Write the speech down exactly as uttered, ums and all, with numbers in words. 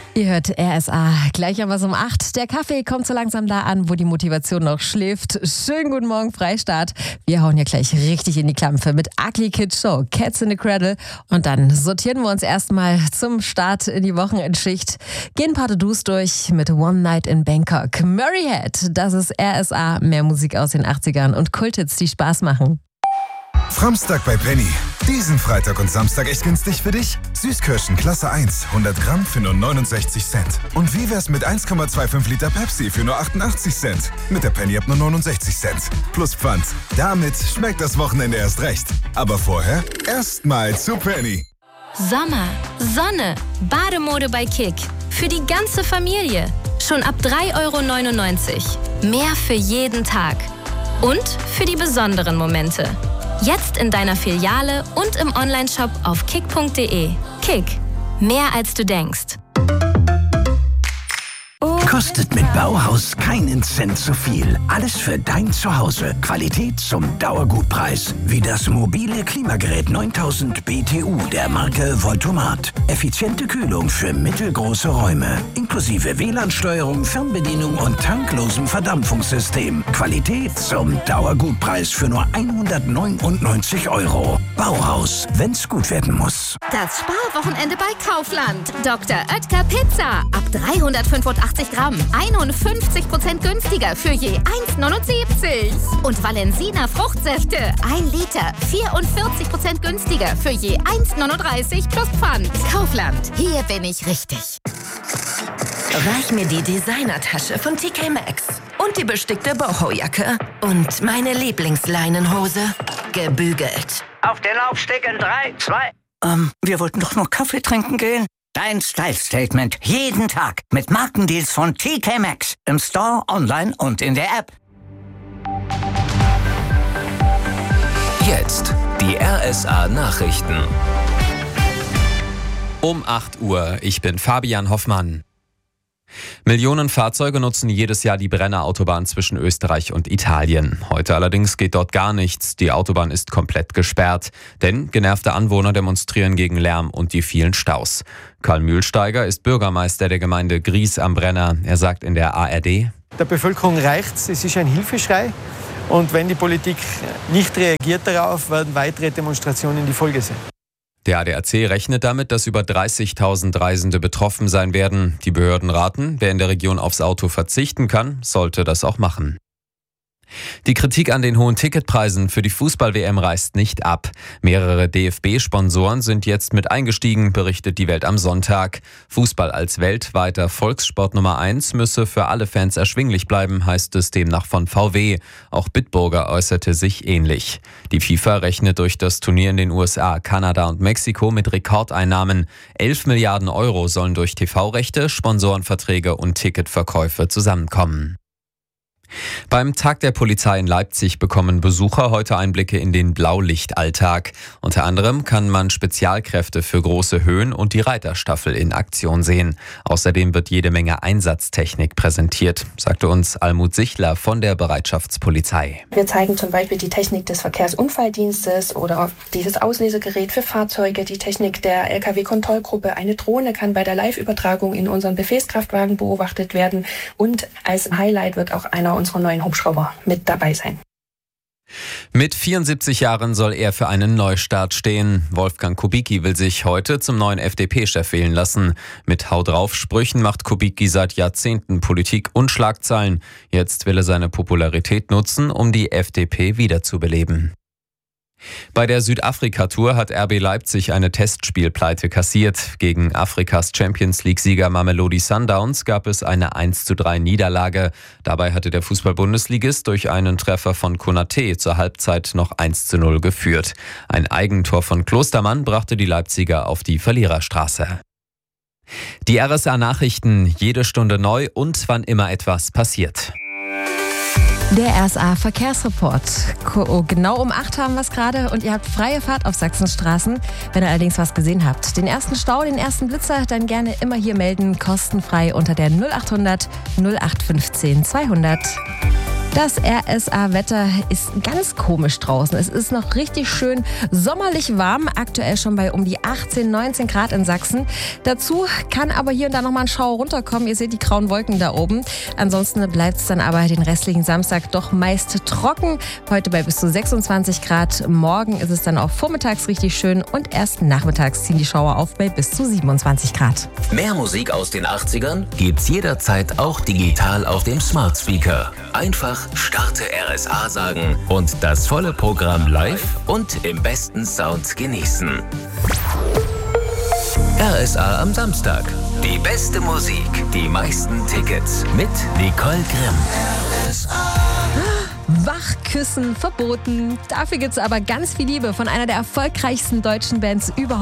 Ihr hört R S A, gleich haben wir es um acht. Der Kaffee kommt so langsam da an, wo die Motivation noch schläft. Schönen guten Morgen, Freistaat. Wir hauen hier gleich richtig in die Klampfe mit Ugly Kid Show, Cats in the Cradle. Und dann sortieren wir uns erstmal zum Start in die Wochenendschicht. Gehen ein paar To-Dos durch mit One Night in Bangkok. Murray Head, das ist R S A, mehr Musik aus den achtzigern und Kulthits, die Spaß machen. Framstag bei Penny. Diesen Freitag und Samstag echt günstig für dich? Süßkirschen Klasse eins, hundert Gramm für nur neunundsechzig Cent. Und wie wär's mit eins Komma fünfundzwanzig Liter Pepsi für nur achtundachtzig Cent? Mit der Penny ab nur neunundsechzig Cent. Plus Pfand. Damit schmeckt das Wochenende erst recht. Aber vorher erstmal zu Penny. Sommer, Sonne, Bademode bei Kick. Für die ganze Familie. Schon ab drei Euro neunundneunzig. Mehr für jeden Tag. Und für die besonderen Momente. Jetzt in deiner Filiale und im Onlineshop auf kick punkt de. Kick. Mehr als du denkst. Kostet mit Bauhaus keinen Cent zu viel. Alles für dein Zuhause. Qualität zum Dauergutpreis. Wie das mobile Klimagerät neuntausend B T U der Marke Voltomat. Effiziente Kühlung für mittelgroße Räume. Inklusive W L A N-Steuerung, Fernbedienung und tanklosem Verdampfungssystem. Qualität zum Dauergutpreis für nur hundertneunundneunzig Euro. Bauhaus, wenn's gut werden muss. Das Sparwochenende bei Kaufland. Doktor Oetker Pizza. Ab dreihundertfünfundachtzig Gramm. einundfünfzig Prozent günstiger für je eins neunundsiebzig. Und Valensina Fruchtsäfte. ein Liter. vierundvierzig Prozent günstiger für je eins neununddreißig plus Pfand. Kaufland. Hier bin ich richtig. Reich mir die Designertasche von T K Maxx. Und die bestickte Boho-Jacke. Und meine Lieblingsleinenhose. Gebügelt. Auf den Laufsteg in drei, zwei... Ähm, wir wollten doch nur Kaffee trinken gehen. Dein Style-Statement. Jeden Tag. Mit Markendeals von T K Maxx. Im Store, online und in der App. Jetzt die R S A Nachrichten. Um acht Uhr. Ich bin Fabian Hoffmann. Millionen Fahrzeuge nutzen jedes Jahr die Brennerautobahn zwischen Österreich und Italien. Heute allerdings geht dort gar nichts. Die Autobahn ist komplett gesperrt. Denn genervte Anwohner demonstrieren gegen Lärm und die vielen Staus. Karl Mühlsteiger ist Bürgermeister der Gemeinde Gries am Brenner. Er sagt in der A R D: Der Bevölkerung reicht's. Es ist ein Hilfeschrei. Und wenn die Politik nicht reagiert darauf, werden weitere Demonstrationen die Folge sein. Der A D A C rechnet damit, dass über dreißigtausend Reisende betroffen sein werden. Die Behörden raten, wer in der Region aufs Auto verzichten kann, sollte das auch machen. Die Kritik an den hohen Ticketpreisen für die Fußball-W M reißt nicht ab. Mehrere D F B-Sponsoren sind jetzt mit eingestiegen, berichtet die Welt am Sonntag. Fußball als weltweiter Volkssport Nummer eins müsse für alle Fans erschwinglich bleiben, heißt es demnach von V W. Auch Bitburger äußerte sich ähnlich. Die FIFA rechnet durch das Turnier in den U S A, Kanada und Mexiko mit Rekordeinnahmen. elf Milliarden Euro sollen durch T V-Rechte, Sponsorenverträge und Ticketverkäufe zusammenkommen. Beim Tag der Polizei in Leipzig bekommen Besucher heute Einblicke in den Blaulichtalltag. Unter anderem kann man Spezialkräfte für große Höhen und die Reiterstaffel in Aktion sehen. Außerdem wird jede Menge Einsatztechnik präsentiert, sagte uns Almut Sichler von der Bereitschaftspolizei. Wir zeigen zum Beispiel die Technik des Verkehrsunfalldienstes oder dieses Auslesegerät für Fahrzeuge, die Technik der L K W-Kontrollgruppe. Eine Drohne kann bei der Live-Übertragung in unseren Befehlskraftwagen beobachtet werden. Und als Highlight wird auch einer unserer neuen Hubschrauber mit dabei sein. Mit vierundsiebzig Jahren soll er für einen Neustart stehen. Wolfgang Kubicki will sich heute zum neuen F D P-Chef wählen lassen. Mit Hau drauf Sprüchen macht Kubicki seit Jahrzehnten Politik und Schlagzeilen. Jetzt will er seine Popularität nutzen, um die F D P wiederzubeleben. Bei der Südafrika-Tour hat R B Leipzig eine Testspielpleite kassiert. Gegen Afrikas Champions-League-Sieger Mamelodi Sundowns gab es eine eins zu drei Niederlage. Dabei hatte der Fußball-Bundesligist durch einen Treffer von Konaté zur Halbzeit noch eins zu null geführt. Ein Eigentor von Klostermann brachte die Leipziger auf die Verliererstraße. Die R S A-Nachrichten, jede Stunde neu und wann immer etwas passiert. Der R S A-Verkehrsreport. Genau um acht haben wir es gerade und ihr habt freie Fahrt auf Sachsens Straßen. Wenn ihr allerdings was gesehen habt, den ersten Stau, den ersten Blitzer, dann gerne immer hier melden, kostenfrei unter der null acht hundert null acht fünfzehn zweihundert. Das R S A-Wetter ist ganz komisch draußen. Es ist noch richtig schön sommerlich warm, aktuell schon bei um die achtzehn, neunzehn Grad in Sachsen. Dazu kann aber hier und da nochmal ein Schauer runterkommen. Ihr seht die grauen Wolken da oben. Ansonsten bleibt es dann aber den restlichen Samstag doch meist trocken. Heute bei bis zu sechsundzwanzig Grad. Morgen ist es dann auch vormittags richtig schön und erst nachmittags ziehen die Schauer auf bei bis zu siebenundzwanzig Grad. Mehr Musik aus den achtzigern gibt's jederzeit auch digital auf dem Smart Speaker. Einfach Starte R S A sagen und das volle Programm live und im besten Sound genießen. R S A am Samstag. Die beste Musik, die meisten Tickets mit Nicole Grimm. R S A. Wachküssen verboten. Dafür gibt es aber ganz viel Liebe von einer der erfolgreichsten deutschen Bands überhaupt.